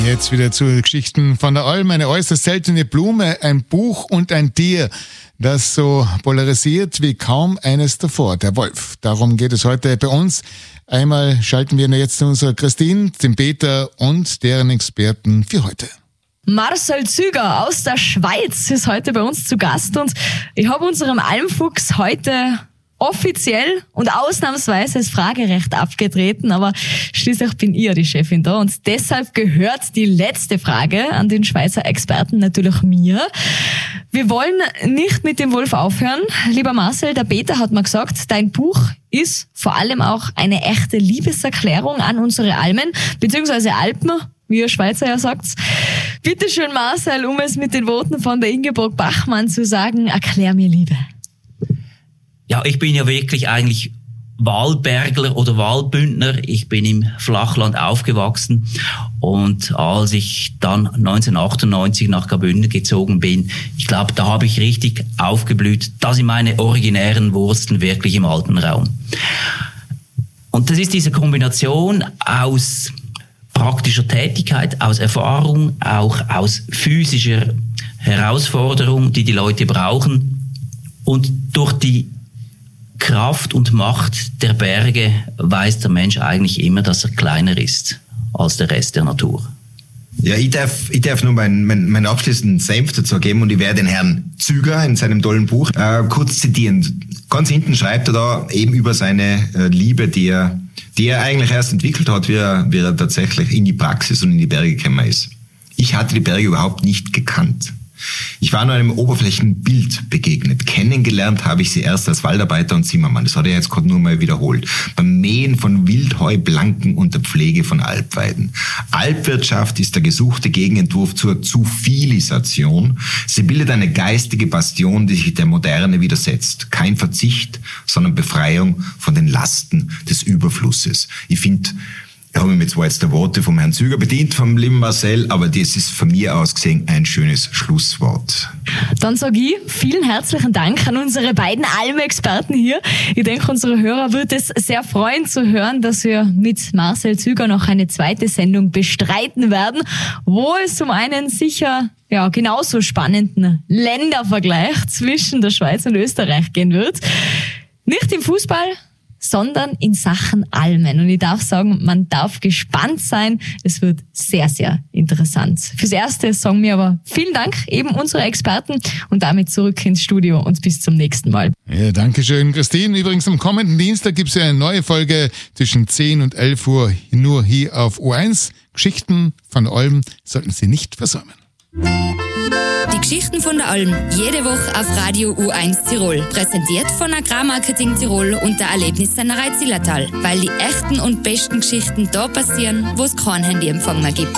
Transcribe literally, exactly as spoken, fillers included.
Jetzt wieder zu Geschichten von der Alm. Eine äußerst seltene Blume, ein Buch und ein Tier, das so polarisiert wie kaum eines davor, der Wolf. Darum geht es heute bei uns. Einmal schalten wir jetzt zu unserer Christine, dem Peter und deren Experten für heute. Marcel Züger aus der Schweiz ist heute bei uns zu Gast und ich habe unserem Almfuchs heute offiziell und ausnahmsweise das Fragerecht abgetreten, aber schließlich bin ich ja die Chefin da und deshalb gehört die letzte Frage an den Schweizer Experten natürlich mir. Wir wollen nicht mit dem Wolf aufhören. Lieber Marcel, der Peter hat mir gesagt, dein Buch ist vor allem auch eine echte Liebeserklärung an unsere Almen, beziehungsweise Alpen, wie ihr Schweizer ja sagt. Bitte schön, Marcel, um es mit den Worten von der Ingeborg Bachmann zu sagen, erklär mir Liebe. Ja, ich bin ja wirklich eigentlich Wahlbergler oder Wahlbündner. Ich bin im Flachland aufgewachsen und als ich dann neunzehnhundertachtundneunzig nach Graubünden gezogen bin, ich glaube, da habe ich richtig aufgeblüht. Da sind meine originären Wurzeln wirklich im Alpenraum. Und das ist diese Kombination aus praktischer Tätigkeit, aus Erfahrung, auch aus physischer Herausforderung, die die Leute brauchen. Und durch die Kraft und Macht der Berge weiß der Mensch eigentlich immer, dass er kleiner ist als der Rest der Natur. Ja, ich darf, ich darf nur meinen mein, mein abschließenden Senf dazu geben und ich werde den Herrn Züger in seinem tollen Buch äh, kurz zitieren. Ganz hinten schreibt er da eben über seine äh, Liebe, die er, die er eigentlich erst entwickelt hat, wie er, wie er tatsächlich in die Praxis und in die Berge gekommen ist. Ich hatte die Berge überhaupt nicht gekannt. Ich war nur einem Oberflächenbild begegnet. Kennengelernt habe ich sie erst als Waldarbeiter und Zimmermann. Das hat er jetzt gerade nur mal wiederholt. Beim Mähen von Wildheublanken und der Pflege von Alpweiden. Alpwirtschaft ist der gesuchte Gegenentwurf zur Zuvilisation. Sie bildet eine geistige Bastion, die sich der Moderne widersetzt. Kein Verzicht, sondern Befreiung von den Lasten des Überflusses. Ich finde, ich habe mir zwar jetzt die Worte vom Herrn Züger bedient, vom lieben Marcel, aber das ist von mir aus gesehen ein schönes Schlusswort. Dann sage ich vielen herzlichen Dank an unsere beiden Alm-Experten hier. Ich denke, unsere Hörer wird es sehr freuen zu hören, dass wir mit Marcel Züger noch eine zweite Sendung bestreiten werden, wo es um einen sicher ja genauso spannenden Ländervergleich zwischen der Schweiz und Österreich gehen wird. Nicht im Fußball, sondern in Sachen Almen. Und ich darf sagen, man darf gespannt sein. Es wird sehr, sehr interessant. Fürs Erste sagen wir aber vielen Dank, eben unsere Experten, und damit zurück ins Studio und bis zum nächsten Mal. Ja, danke schön, Christine. Übrigens, am kommenden Dienstag gibt es ja eine neue Folge zwischen zehn und elf Uhr, nur hier auf U eins. Geschichten von Alm sollten Sie nicht versäumen. Die Geschichten von der Alm, jede Woche auf Radio U eins Tirol. Präsentiert von Agrarmarketing Tirol und der Erlebnissennerei Zillertal. Weil die echten und besten Geschichten da passieren, wo es kein Handyempfang mehr gibt.